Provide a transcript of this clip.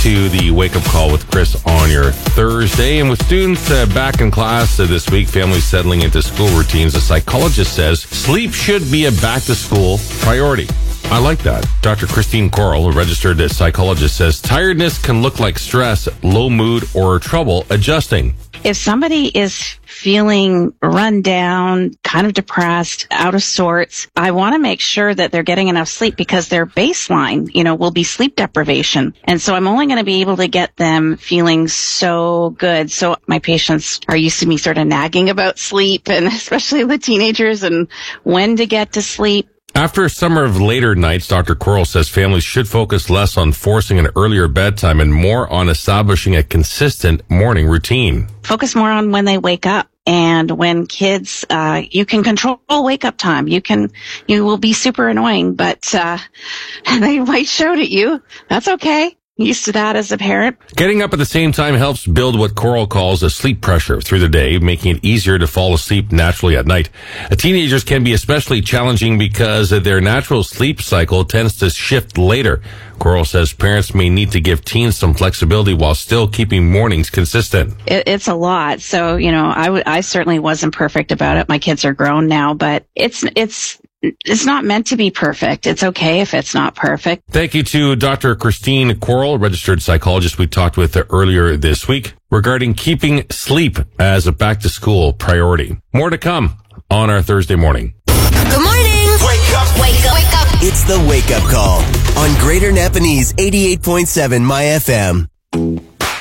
to the Wake Up Call with Chris on your Thursday. And with students back in class this week, families settling into school routines, a psychologist says sleep should be a back-to-school priority. I like that. Dr. Christine Coral, a registered psychologist, says tiredness can look like stress, low mood, or trouble adjusting. If somebody is feeling run down, kind of depressed, out of sorts, I want to make sure that they're getting enough sleep because their baseline, will be sleep deprivation. And so I'm only going to be able to get them feeling so good. So my patients are used to me sort of nagging about sleep, and especially the teenagers, and when to get to sleep. After a summer of later nights, Dr. Coral says families should focus less on forcing an earlier bedtime and more on establishing a consistent morning routine. Focus more on when they wake up. And when kids, you can control wake up time. You will be super annoying, but they might shout at you. That's okay. Used to that as a parent. Getting up at the same time helps build what Coral calls a sleep pressure through the day, making it easier to fall asleep naturally at night. Teenagers can be especially challenging because their natural sleep cycle tends to shift later. Coral says parents may need to give teens some flexibility while still keeping mornings consistent. It's a lot. So, I certainly wasn't perfect about it. My kids are grown now, but it's not meant to be perfect. It's okay if it's not perfect. Thank you to Dr. Christine Coral, registered psychologist we talked with earlier this week regarding keeping sleep as a back-to-school priority. More to come on our Thursday morning. Good morning. Wake up. Wake up. Wake up. It's the Wake Up Call on Greater Napanese 88.7 My FM.